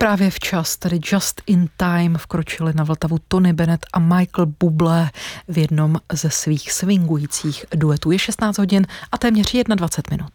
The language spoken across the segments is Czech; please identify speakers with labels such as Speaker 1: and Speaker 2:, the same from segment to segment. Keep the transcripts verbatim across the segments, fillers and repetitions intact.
Speaker 1: Právě včas, tedy just in time, vkročili na Vltavu Tony Bennett a Michael Bublé v jednom ze svých swingujících duetů. Je šestnáct hodin a téměř dvacet jedna minut.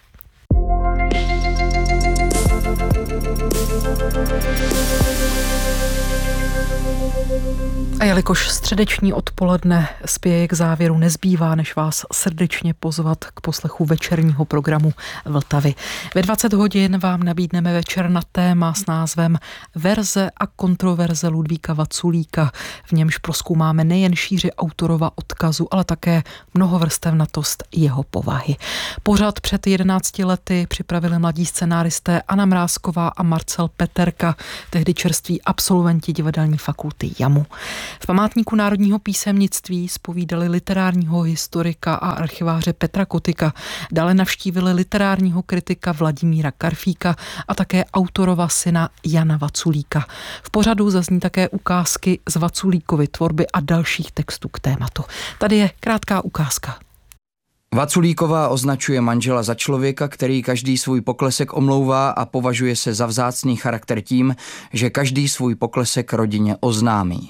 Speaker 1: A jelikož středeční odpoledne spěje k závěru, nezbývá, než vás srdečně pozvat k poslechu večerního programu Vltavy. Ve dvacet hodin vám nabídneme večer na téma s názvem Verze a kontroverze Ludvíka Vaculíka. V němž prozkoumáme nejen šíři autorova odkazu, ale také mnohovrstevnatost jeho povahy. Pořad před jedenácti lety připravili mladí scenáristé Anna Mrázková a Marcel Peterka, tehdy čerství absolventi divadelní fakulty JAMU. V památníku národního písemnictví zpovídali literárního historika a archiváře Petra Kotyka, dále navštívili literárního kritika Vladimíra Karfíka a také autorova syna Jana Vaculíka. V pořadu zazní také ukázky z Vaculíkovy tvorby a dalších textů k tématu. Tady je krátká ukázka.
Speaker 2: Vaculíková označuje manžela za člověka, který každý svůj poklesek omlouvá a považuje se za vzácný charakter tím, že každý svůj poklesek rodině oznámí.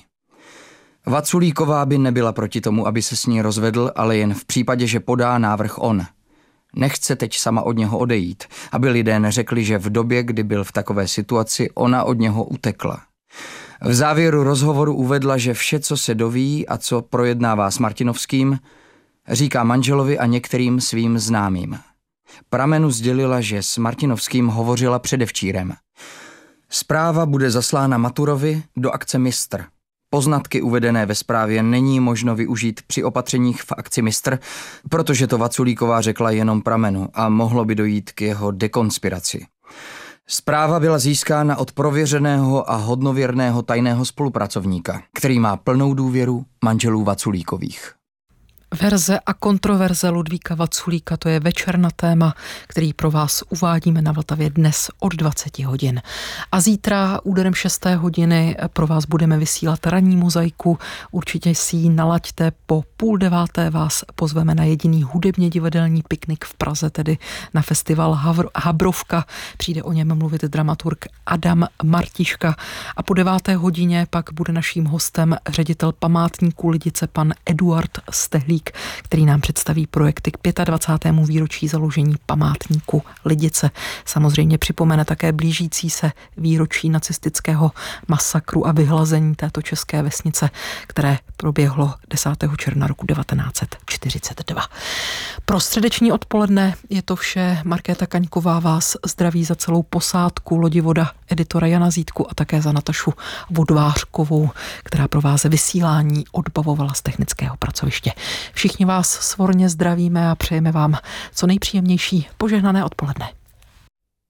Speaker 2: Vaculíková by nebyla proti tomu, aby se s ní rozvedl, ale jen v případě, že podá návrh on. Nechce teď sama od něho odejít, aby lidé neřekli, že v době, kdy byl v takové situaci, ona od něho utekla. V závěru rozhovoru uvedla, že vše, co se doví a co projednává s Martinovským, říká manželovi a některým svým známým. Pramenu sdělila, že s Martinovským hovořila předevčírem. Zpráva bude zaslána Maturovi do akce Mistr. Poznatky uvedené ve zprávě není možno využít při opatřeních v akci Mistr, protože to Vaculíková řekla jenom Pramenu a mohlo by dojít k jeho dekonspiraci. Zpráva byla získána od prověřeného a hodnověrného tajného spolupracovníka, který má plnou důvěru manželů Vaculíkových.
Speaker 1: Verze a kontroverze Ludvíka Vaculíka, to je večer na téma, který pro vás uvádíme na Vltavě dnes od dvaceti hodin. A zítra úderem šesté hodiny pro vás budeme vysílat ranní mozaiku. Určitě si ji nalaďte, po půl deváté vás pozveme na jediný hudebně divadelní piknik v Praze, tedy na festival Havr- Habrovka. Přijde o něm mluvit dramaturg Adam Martiška. A po deváté hodině pak bude naším hostem ředitel památníku Lidice pan Eduard Stehlík, který nám představí projekty k dvacátému pátého výročí založení památníku Lidice. Samozřejmě připomene také blížící se výročí nacistického masakru a vyhlazení této české vesnice, které proběhlo desátého června roku devatenáct set čtyřicet dva. Pro středeční odpoledne je to vše. Markéta Kaňková vás zdraví za celou posádku Lodivoda, editora Jana Zítku a také za Natašu Vodvářkovou, která pro vás vysílání odbavovala z technického pracoviště. Všichni vás svorně zdravíme a přejeme vám co nejpříjemnější požehnané odpoledne.